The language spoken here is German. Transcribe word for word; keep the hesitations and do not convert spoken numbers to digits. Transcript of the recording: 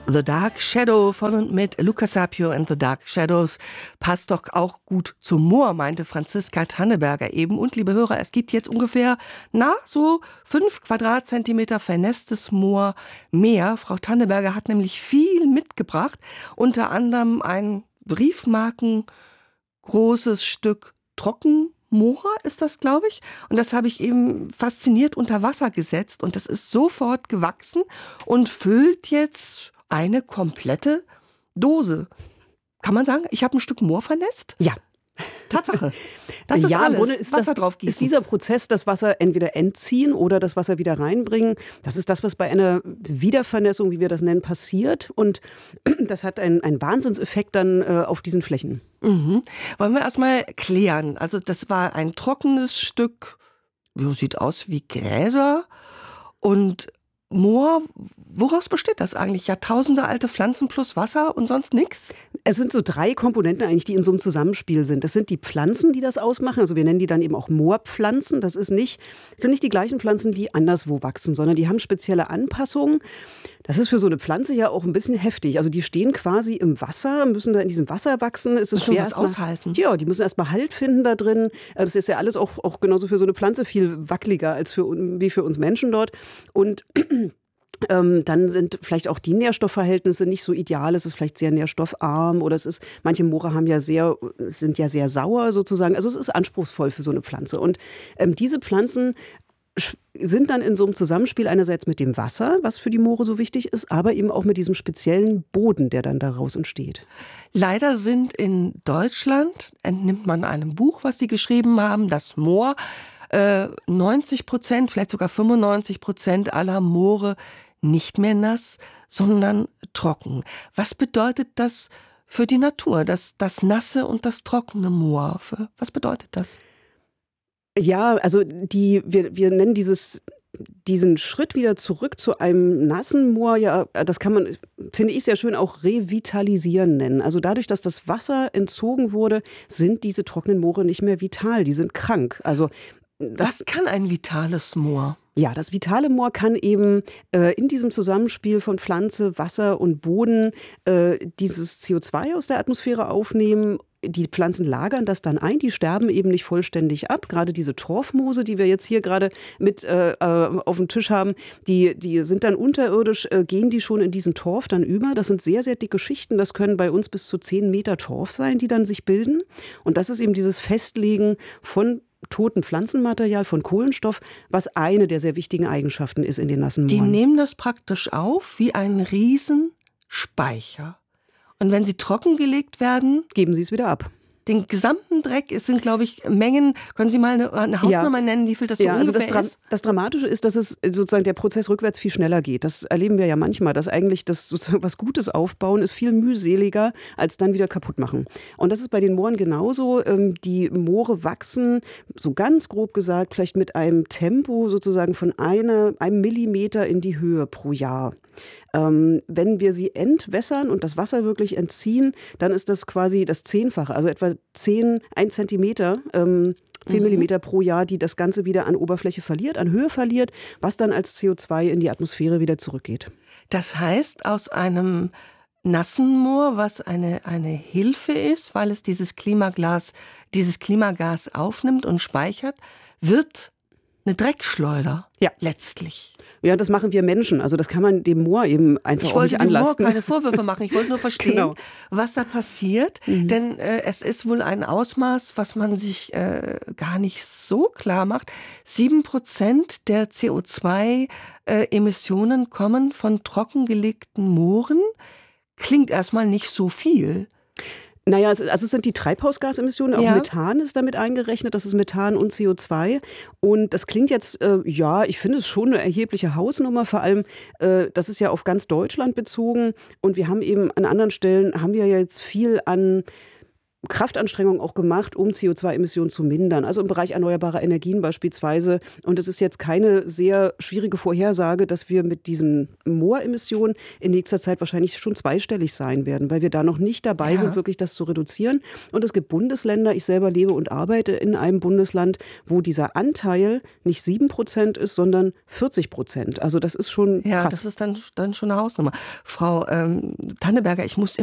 The Dark Shadow von und mit Luca Sapio and the Dark Shadows passt doch auch gut zum Moor, meinte Franziska Tanneberger eben. Und liebe Hörer, es gibt jetzt ungefähr, na, so fünf Quadratzentimeter vernässtes Moor mehr. Frau Tanneberger hat nämlich viel mitgebracht, unter anderem ein Briefmarken großes Stück Trockenmoor ist das, glaube ich. Und das habe ich eben fasziniert unter Wasser gesetzt und das ist sofort gewachsen und füllt jetzt eine komplette Dose. Kann man sagen, ich habe ein Stück Moor vernässt? Ja. Tatsache. Das ist ja, alles. Im Grunde ist, Wasser das, drauf gießen. ist dieser Prozess, das Wasser entweder entziehen oder das Wasser wieder reinbringen. Das ist das, was bei einer Wiedervernässung, wie wir das nennen, passiert. Und das hat einen, einen Wahnsinnseffekt dann äh, auf diesen Flächen. Mhm. Wollen wir erstmal klären. Also das war ein trockenes Stück, ja, sieht aus wie Gräser. Und Moor, woraus besteht das eigentlich? Jahrtausende alte Pflanzen plus Wasser und sonst nichts? Es sind so drei Komponenten eigentlich, die in so einem Zusammenspiel sind. Das sind die Pflanzen, die das ausmachen. Also wir nennen die dann eben auch Moorpflanzen. Das ist nicht, sind nicht die gleichen Pflanzen, die anderswo wachsen, sondern die haben spezielle Anpassungen. Das ist für so eine Pflanze ja auch ein bisschen heftig. Also die stehen quasi im Wasser, müssen da in diesem Wasser wachsen. Es ist schwer was aushalten. Ja, die müssen erstmal Halt finden da drin. Das ist ja alles auch, auch genauso für so eine Pflanze viel wackeliger als für, wie für uns Menschen dort. Und Ähm, dann sind vielleicht auch die Nährstoffverhältnisse nicht so ideal. Es ist vielleicht sehr nährstoffarm oder es ist, manche Moore haben ja sehr, sind ja sehr sauer sozusagen. Also es ist anspruchsvoll für so eine Pflanze. Und ähm, diese Pflanzen sind dann in so einem Zusammenspiel einerseits mit dem Wasser, was für die Moore so wichtig ist, aber eben auch mit diesem speziellen Boden, der dann daraus entsteht. Leider sind in Deutschland, entnimmt man einem Buch, was Sie geschrieben haben, das Moor, äh, neunzig Prozent, vielleicht sogar fünfundneunzig Prozent aller Moore nicht mehr nass, sondern trocken. Was bedeutet das für die Natur, das, das nasse und das trockene Moor? Für, was bedeutet das? Ja, also die, wir, wir nennen dieses, diesen Schritt wieder zurück zu einem nassen Moor, ja, das kann man, finde ich sehr schön, auch revitalisieren nennen. Also dadurch, dass das Wasser entzogen wurde, sind diese trockenen Moore nicht mehr vital, die sind krank. Also das, Was kann ein vitales Moor? Ja, das vitale Moor kann eben äh, in diesem Zusammenspiel von Pflanze, Wasser und Boden äh, dieses C O zwei aus der Atmosphäre aufnehmen. Die Pflanzen lagern das dann ein, die sterben eben nicht vollständig ab. Gerade diese Torfmoose, die wir jetzt hier gerade mit äh, auf dem Tisch haben, die, die sind dann unterirdisch, äh, gehen die schon in diesen Torf dann über. Das sind sehr, sehr dicke Schichten. Das können bei uns bis zu zehn Meter Torf sein, die dann sich bilden. Und das ist eben dieses Festlegen von toten Pflanzenmaterial, von Kohlenstoff, was eine der sehr wichtigen Eigenschaften ist in den nassen Mooren. Die nehmen das praktisch auf wie ein Riesenspeicher. Und wenn sie trockengelegt werden, geben sie es wieder ab. Den gesamten Dreck, es sind, glaube ich, Mengen, können Sie mal eine, eine Hausnummer ja. nennen, wie viel das so ja, ungefähr also das ist? Das Dramatische ist, dass es sozusagen der Prozess rückwärts viel schneller geht. Das erleben wir ja manchmal, dass eigentlich das sozusagen was Gutes aufbauen ist viel mühseliger als dann wieder kaputt machen. Und das ist bei den Mooren genauso. Die Moore wachsen, so ganz grob gesagt, vielleicht mit einem Tempo sozusagen von eine, einem Millimeter in die Höhe pro Jahr. Ähm, wenn wir sie entwässern und das Wasser wirklich entziehen, dann ist das quasi das Zehnfache, also etwa zehn, ein Zentimeter, ähm, zehn mhm. Millimeter pro Jahr, die das Ganze wieder an Oberfläche verliert, an Höhe verliert, was dann als C O zwei in die Atmosphäre wieder zurückgeht. Das heißt, aus einem nassen Moor, was eine, eine Hilfe ist, weil es dieses Klimaglas, dieses Klimagas aufnimmt und speichert, wird eine Dreckschleuder, ja. letztlich. Ja, das machen wir Menschen. Also das kann man dem Moor eben einfach ich auch nicht anlasten. Ich wollte dem Moor keine Vorwürfe machen. Ich wollte nur verstehen, genau. was da passiert. Mhm. Denn äh, es ist wohl ein Ausmaß, was man sich äh, gar nicht so klar macht. Sieben Prozent der C O zwei Emissionen kommen von trockengelegten Mooren. Klingt erstmal nicht so viel. Naja, also es sind die Treibhausgasemissionen, auch ja. Methan ist damit eingerechnet, das ist Methan und C O zwei. Und das klingt jetzt, äh, ja, ich finde es schon eine erhebliche Hausnummer, vor allem, äh, das ist ja auf ganz Deutschland bezogen. Und wir haben eben an anderen Stellen, haben wir ja jetzt viel an Kraftanstrengungen auch gemacht, um C O zwei Emissionen zu mindern. Also im Bereich erneuerbarer Energien beispielsweise. Und es ist jetzt keine sehr schwierige Vorhersage, dass wir mit diesen Mooremissionen in nächster Zeit wahrscheinlich schon zweistellig sein werden, weil wir da noch nicht dabei ja. sind, wirklich das zu reduzieren. Und es gibt Bundesländer, ich selber lebe und arbeite in einem Bundesland, wo dieser Anteil nicht sieben Prozent ist, sondern vierzig Prozent. Also das ist schon ja, krass. Das ist dann, dann schon eine Hausnummer. Frau ähm, Tanneberger, ich muss